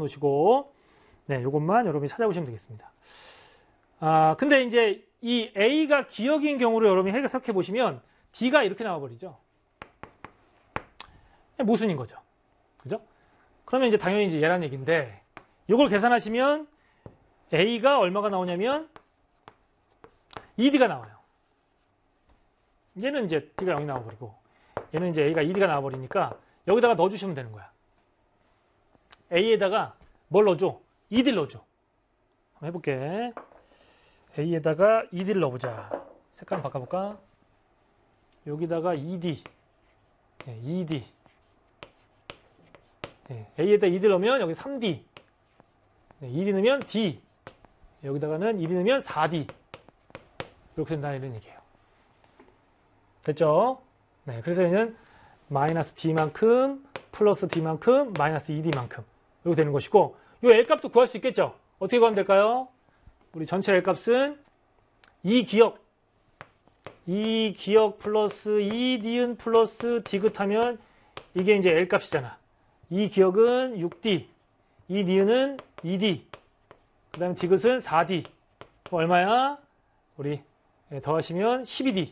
놓으시고, 네, 요것만 여러분이 찾아보시면 되겠습니다. 근데 이제 이 A가 기억인 경우를 여러분이 해석해 보시면 D가 이렇게 나와버리죠. 모순인 거죠. 그죠? 그러면 이제 당연히 이제 얘란 얘기인데, 요걸 계산하시면 A가 얼마가 나오냐면 2D가 나와요. 얘는 이제 D가 0이 나와버리고, 얘는 이제 A가 2D가 나와버리니까 여기다가 넣어주시면 되는 거야. A에다가 뭘 넣어줘? 2D를 넣어줘. 한번 해볼게. A에다가 2D를 넣어보자. 색깔 바꿔볼까? 여기다가 2D. 네, 2D. 네, A에다 2D를 넣으면 여기 3D. 네, 2D 넣으면 D. 여기다가는 2D 넣으면 4D. 이렇게 된다는 이런 얘기예요. 됐죠? 네, 그래서 얘는 마이너스 D만큼, 플러스 D만큼, 마이너스 2D만큼. 이렇게 되는 것이고, 이 L값도 구할 수 있겠죠? 어떻게 구하면 될까요? 우리 전체 L값은 2기억 플러스 2니은 플러스 디귿 하면 이게 이제 L값이잖아. 2기억은 6D, 2니은은 2D, 그 다음에 디귿은 4D. 얼마야? 우리 더하시면 12D.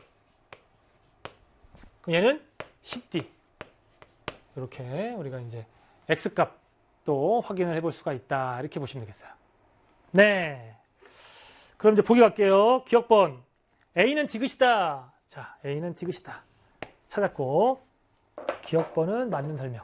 그럼 얘는 10D. 이렇게 우리가 이제 X값도 확인을 해볼 수가 있다. 이렇게 보시면 되겠어요. 네. 그럼 이제 보기 갈게요. 기억번. A는 디귿이다. 자, A는 디귿이다. 찾았고, 기억번은 맞는 설명.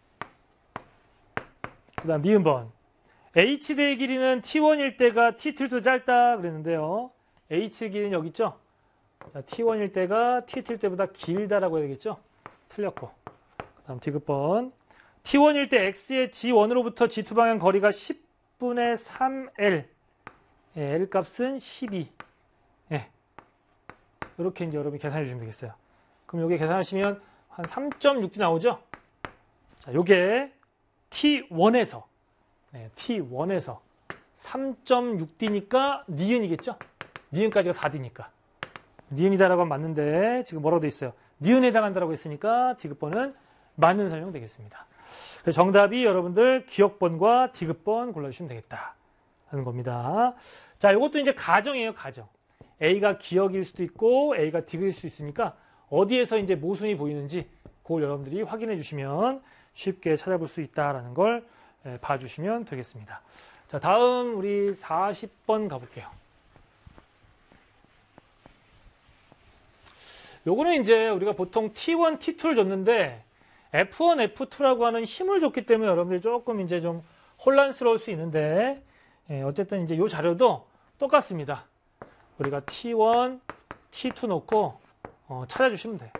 그 다음 니은번. H대의 길이는 T1일 때가 T2도 짧다. 그랬는데요. H의 길이는 여기 있죠? 자, T1일 때가 T2일 때보다 길다라고 해야 되겠죠? 틀렸고. 그 다음 디귿번. T1일 때 X의 G1으로부터 G2 방향 거리가 10분의 3L. 예, L 값은 12. 예. 이렇게 이제 여러분이 계산해 주시면 되겠어요. 그럼 요게 계산하시면 한 3.6D 나오죠? 자, 요게 T1에서, 네, T1에서 3.6D니까 니은이겠죠? 니은까지가 4D니까. 니은이다라고 하면 맞는데, 지금 뭐라고 돼 있어요? 니은에 해당한다라고 했으니까 디귿번은 맞는 설명 되겠습니다. 그래서 정답이 여러분들 기억번과 디귿번 골라주시면 되겠다 하는 겁니다. 자, 이것도 이제 가정이에요, 가정. A가 기억일 수도 있고 A가 디귿일 수도 있으니까 어디에서 이제 모순이 보이는지 그걸 여러분들이 확인해 주시면 쉽게 찾아볼 수 있다라는 걸 봐주시면 되겠습니다. 자, 다음 우리 40번 가볼게요. 요거는 이제 우리가 보통 T1, T2를 줬는데 F1, F2라고 하는 힘을 줬기 때문에 여러분들이 조금 이제 좀 혼란스러울 수 있는데, 어쨌든 이제 이 자료도 똑같습니다. 우리가 T1, T2 놓고 찾아주시면 돼요.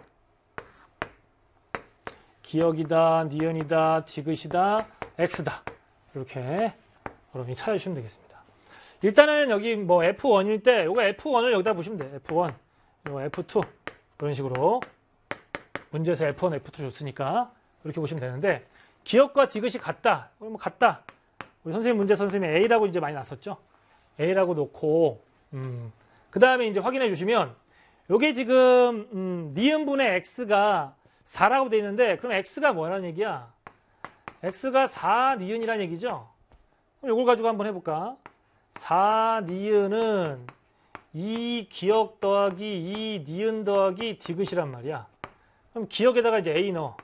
기억이다, 니은이다, 디귿이다, X다. 이렇게 여러분이 찾아주시면 되겠습니다. 일단은 여기 뭐 F1일 때, 요거 F1을 여기다 보시면 돼요. F1, 요거 F2. 이런 식으로 문제에서 F1, F2 줬으니까 이렇게 보시면 되는데, 기억과 디귿이 같다. 뭐 같다. 우리 선생님 문제 선생님이 A라고 이제 많이 났었죠. A라고 놓고, 그 다음에 이제 확인해 주시면, 요게 지금, 니은분의 X가 4라고 돼 있는데, 그럼 X가 뭐라는 얘기야? X가 4니은이라는 얘기죠? 그럼 요걸 가지고 한번 해볼까? 4니은은 2 기억 더하기 2 니은 더하기 디귿이란 말이야. 그럼 기억에다가 이제 A 넣어.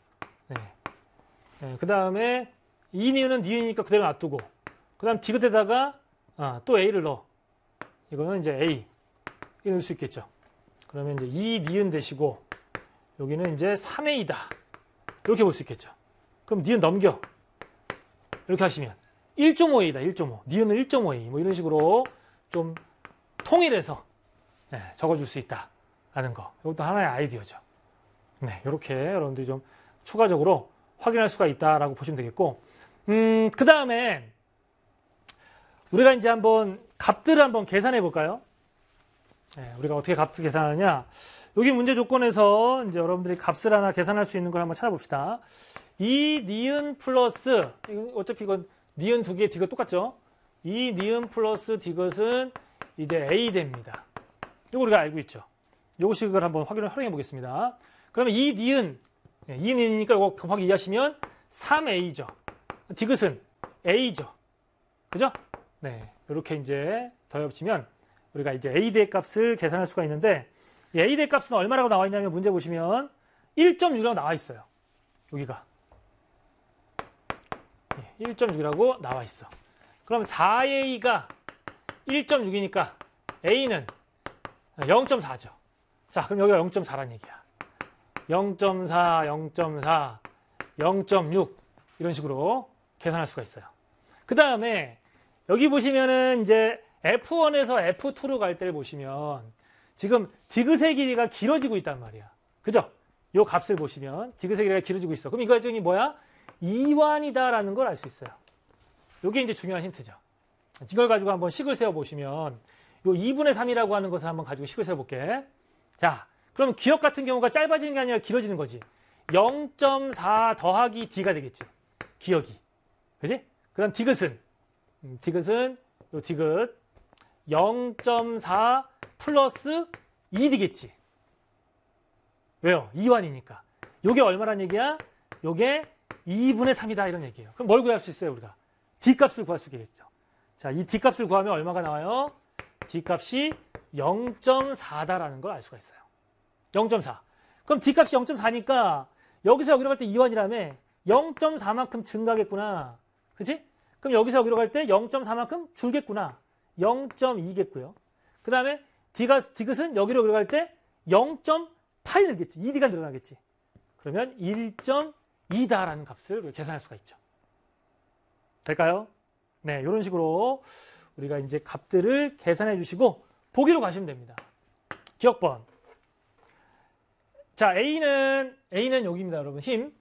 네, 그 다음에 2 니은은 니은이니까 그대로 놔두고, 그 다음 디귿에다가 또 A를 넣어. 이거는 이제 A. 이렇게 넣을 수 있겠죠. 그러면 이제 2 니은 대시고, 여기는 이제 3A다. 이렇게 볼 수 있겠죠. 그럼 니은 넘겨. 이렇게 하시면 1.5A다. 1.5. 니은은 1.5A. 뭐 이런 식으로 좀 통일해서 적어줄 수 있다라는 거. 이것도 하나의 아이디어죠. 네, 이렇게 여러분들이 좀 추가적으로 확인할 수가 있다라고 보시면 되겠고, 그 다음에 우리가 이제 한번 값들을 한번 계산해 볼까요? 네, 우리가 어떻게 값을 계산하느냐? 여기 문제 조건에서 이제 여러분들이 값을 하나 계산할 수 있는 걸 한번 찾아봅시다. 이 니은 플러스, 어차피 이건 니은 두 개 디귿 똑같죠? 이 니은 플러스 디귿은 이제 A 됩니다. 이거 우리가 알고 있죠? 요식을 한번 활용해 보겠습니다. 그러면 이 니은, 2니은이니까 이거 곱하기 2 하시면 3A죠. 디귿은 A죠. 그죠? 네. 이렇게 이제 더해붙이면 우리가 이제 A 대의 값을 계산할 수가 있는데, 이 A 대의 값은 얼마라고 나와 있냐면 문제 보시면 1.6이라고 나와 있어요. 여기가. 1.6이라고 나와 있어. 그럼 4A가 1.6이니까 A는 0.4죠. 자, 그럼 여기가 0.4란 얘기야. 0.4, 0.4, 0.6 이런 식으로 계산할 수가 있어요. 그 다음에 여기 보시면은 이제 F1에서 F2로 갈 때를 보시면 지금 디귿의 길이가 길어지고 있단 말이야. 그죠? 요 값을 보시면 디귿의 길이가 길어지고 있어. 그럼 이거 중에 뭐야? 이완이다라는 걸 알 수 있어요. 이게 이제 중요한 힌트죠. 이걸 가지고 한번 식을 세워보시면 요 2분의 3이라고 하는 것을 한번 가지고 식을 세워볼게. 자, 그럼 기억 같은 경우가 짧아지는 게 아니라 길어지는 거지. 0.4 더하기 D가 되겠지. 기억이. 그지? 그 다음 디귿은 요 디귿 0.4 플러스 2D겠지. 왜요? 이완이니까. 요게 얼마란 얘기야? 요게 2분의 3이다 이런 얘기예요. 그럼 뭘 구할 수 있어요, 우리가? D값을 구할 수 있겠죠. 자, 이 D값을 구하면 얼마가 나와요? D값이 0.4다라는 걸 알 수가 있어요. 0.4. 그럼 D값이 0.4니까 여기서 여기로 갈 때 이완이라며 0.4만큼 증가하겠구나. 그치? 그럼 여기서 여기로 갈 때 0.4만큼 줄겠구나. 0.2겠고요. 그 다음에 디귿은 여기로 여기로 갈 때 0.8이 늘겠지. 2D가 늘어나겠지. 그러면 1.2다라는 값을 계산할 수가 있죠. 될까요? 네, 이런 식으로 우리가 이제 값들을 계산해 주시고 보기로 가시면 됩니다. 기억번. 자, A는 여기입니다, 여러분.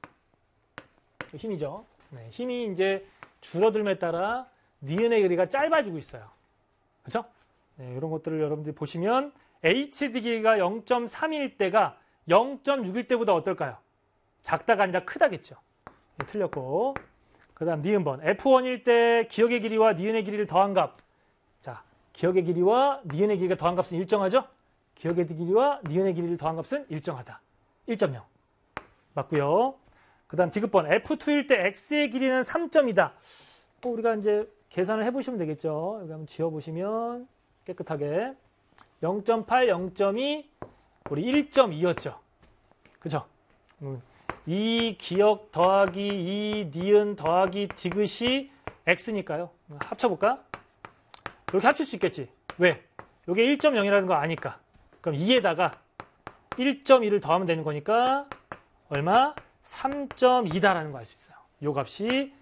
힘이죠. 네, 힘이 이제 줄어들m에 따라 니은의 길이가 짧아지고 있어요. 그렇죠? 네, 이런 것들을 여러분들이 보시면 HD의 길이가 0.3일 때가 0.6일 때보다 어떨까요? 작다가 아니라 크다겠죠. 네, 틀렸고. 그 다음 니은번. F1일 때 기억의 길이와 니은의 길이를 더한 값. 자, 기억의 길이와 니은의 길이가 더한 값은 일정하죠? 기억의 길이와 니은의 길이를 더한 값은 일정하다. 1.0. 맞고요. 그 다음 디귿번. F2일 때 X의 길이는 3점이다. 우리가 이제 계산을 해보시면 되겠죠. 여기 한번 지워보시면 깨끗하게. 0.8, 0.2, 우리 1.2였죠. 그죠? 이 기억 더하기 이 니은 더하기 디귿이 X니까요. 합쳐볼까? 이렇게 합칠 수 있겠지. 왜? 이게 1.0이라는 거 아니까. 그럼 2에다가 1.2를 더하면 되는 거니까 얼마? 3.2다라는 거 알 수 있어요. 요 값이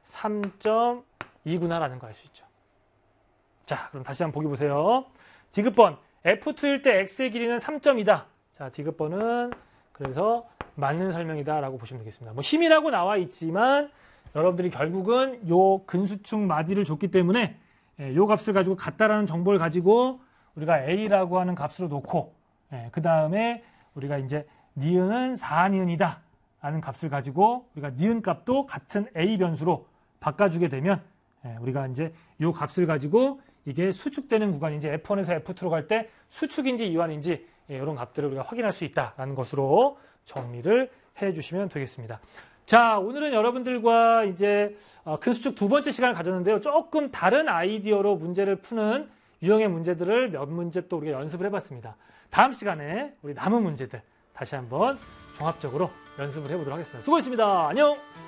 3.2구나라는 거 알 수 있죠. 자, 그럼 다시 한번 보기 보세요. 디귿번. F2일 때 X의 길이는 3.2다. 자, 디귿번은 그래서 맞는 설명이다 라고 보시면 되겠습니다. 뭐 힘이라고 나와 있지만 여러분들이 결국은 요 근수축 마디를 줬기 때문에 요 값을 가지고 같다라는 정보를 가지고 우리가 A라고 하는 값으로 놓고 그 다음에 우리가 이제 니은은 4니은이다 라는 값을 가지고 우리가 니은 값도 같은 A 변수로 바꿔주게 되면 우리가 이제 요 값을 가지고 이게 수축되는 구간인지 F1에서 F2로 갈 때 수축인지 이완인지 이런 값들을 우리가 확인할 수 있다라는 것으로 정리를 해주시면 되겠습니다. 자, 오늘은 여러분들과 이제 근수축 두 번째 시간을 가졌는데요. 조금 다른 아이디어로 문제를 푸는 유형의 문제들을 몇 문제 또 우리가 연습을 해봤습니다. 다음 시간에 우리 남은 문제들 다시 한번 종합적으로 연습을 해보도록 하겠습니다. 수고했습니다. 안녕!